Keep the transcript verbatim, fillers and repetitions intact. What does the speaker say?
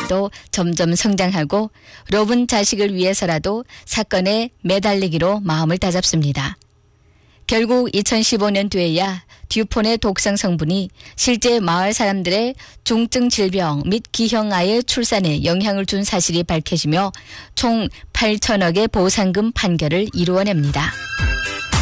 또 점점 성장하고 로분 자식을 위해서라도 사건에 매달리기로 마음을 다잡습니다. 결국 이천십오 년도에야 듀폰의 독성 성분이 실제 마을 사람들의 중증 질병 및 기형아의 출산에 영향을 준 사실이 밝혀지며 총 팔천억의 보상금 판결을 이루어냅니다.